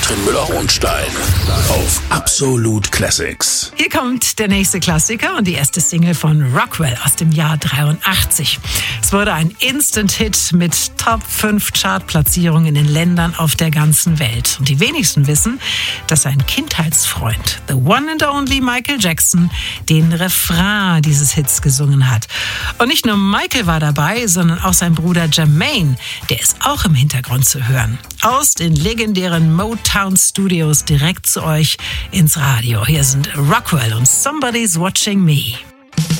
Katrin Müller-Hohenstein auf Absolut Classics. Hier kommt der nächste Klassiker und die erste Single von Rockwell aus dem Jahr 83. Es wurde ein Instant-Hit mit Top 5 Chartplatzierungen in den Ländern auf der ganzen Welt. Und die wenigsten wissen, dass sein Kindheitsfreund, the one and only Michael Jackson, den Refrain dieses Hits gesungen hat. Und nicht nur Michael war dabei, sondern auch sein Bruder Jermaine, der ist auch im Hintergrund zu hören. Aus den legendären Motown Studios direkt zu euch ins Radio. Hier sind Rockwell und Somebody's Watching Me.